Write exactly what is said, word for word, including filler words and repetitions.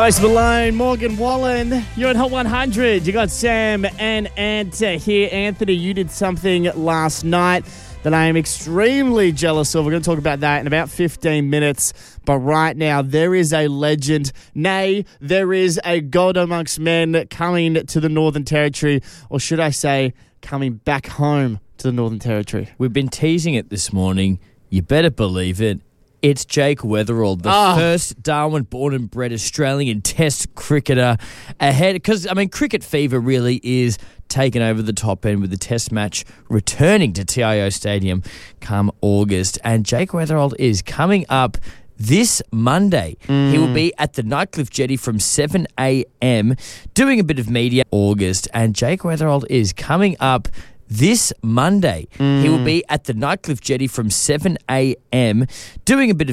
Post Malone, Morgan Wallen, you're at Hot one hundred. You got Sam and Ant here. Anthony, you did something last night that I am extremely jealous of. We're going to talk about that in about fifteen minutes. But right now, there is a legend. Nay, there is a god amongst men coming to the Northern Territory. Or should I say, coming back home to the Northern Territory. We've been teasing it this morning. You better believe it. It's Jake Weatherald, the oh. first Darwin-born and bred Australian Test cricketer ahead. Because, I mean, cricket fever really is taken over the top end with the Test match returning to T I O Stadium come August. And Jake Weatherald is coming up this Monday. Mm. He will be at the Nightcliff Jetty from seven a.m. doing a bit of media August. And Jake Weatherald is coming up this Monday. Mm. He will be at the Nightcliff Jetty from seven a.m. doing a bit of